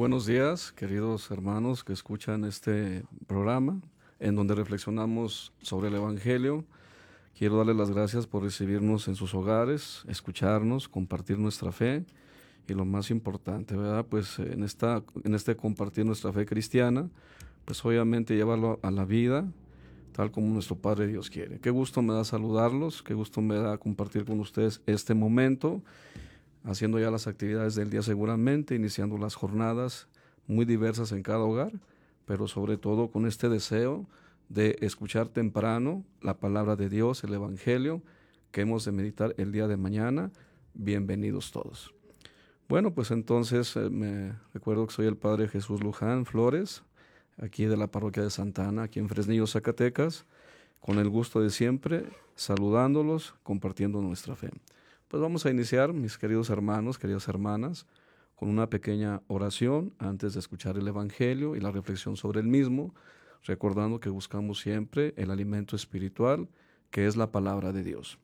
buenos días, queridos hermanos que escuchan este programa en donde reflexionamos sobre el Evangelio. Quiero darles las gracias por recibirnos en sus hogares, escucharnos, compartir nuestra fe y lo más importante, ¿verdad? Pues en este compartir nuestra fe cristiana, pues obviamente llevarlo a la vida tal como nuestro Padre Dios quiere. Qué gusto me da saludarlos, qué gusto me da compartir con ustedes este momento, haciendo ya las actividades del día seguramente, iniciando las jornadas muy diversas en cada hogar, pero sobre todo con este deseo de escuchar temprano la palabra de Dios, el Evangelio, que hemos de meditar el día de mañana. Bienvenidos todos. Bueno, pues entonces me recuerdo que soy el Padre Jesús Luján Flores, aquí de la parroquia de Santa Ana, aquí en Fresnillo, Zacatecas, con el gusto de siempre, saludándolos, compartiendo nuestra fe. Pues vamos a iniciar, mis queridos hermanos, queridas hermanas, con una pequeña oración antes de escuchar el Evangelio y la reflexión sobre el mismo, recordando que buscamos siempre el alimento espiritual, que es la palabra de Dios.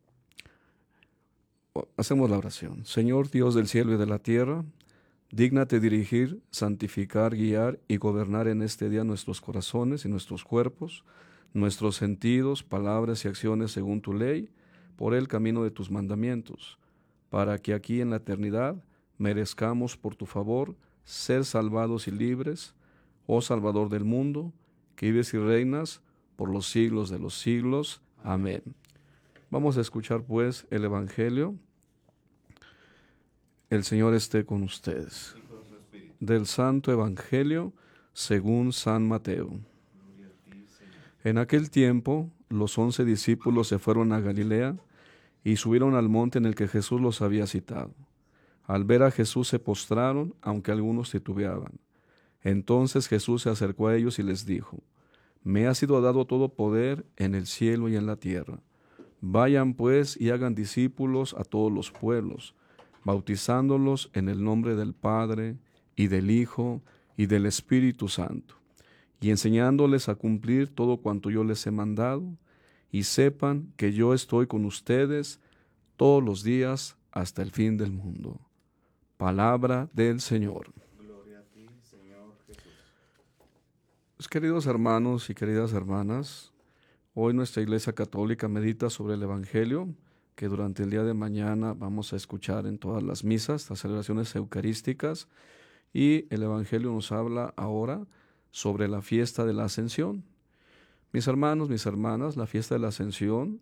Hacemos la oración. Señor Dios del cielo y de la tierra, dígnate dirigir, santificar, guiar y gobernar en este día nuestros corazones y nuestros cuerpos, nuestros sentidos, palabras y acciones según tu ley, por el camino de tus mandamientos, para que aquí en la eternidad merezcamos por tu favor ser salvados y libres, oh Salvador del mundo, que vives y reinas por los siglos de los siglos. Amén. Vamos a escuchar pues el Evangelio. El Señor esté con ustedes. Del Santo Evangelio según San Mateo. En aquel tiempo, los 11 discípulos se fueron a Galilea y subieron al monte en el que Jesús los había citado. Al ver a Jesús se postraron, aunque algunos titubeaban. Entonces Jesús se acercó a ellos y les dijo: Me ha sido dado todo poder en el cielo y en la tierra. Vayan pues y hagan discípulos a todos los pueblos, bautizándolos en el nombre del Padre, y del Hijo, y del Espíritu Santo, y enseñándoles a cumplir todo cuanto yo les he mandado, y sepan que yo estoy con ustedes todos los días hasta el fin del mundo. Palabra del Señor. Gloria a ti, Señor Jesús. Pues, queridos hermanos y queridas hermanas, hoy nuestra Iglesia Católica medita sobre el Evangelio, que durante el día de mañana vamos a escuchar en todas las misas, las celebraciones eucarísticas, y el Evangelio nos habla ahora sobre la fiesta de la Ascensión. Mis hermanos, mis hermanas, la fiesta de la Ascensión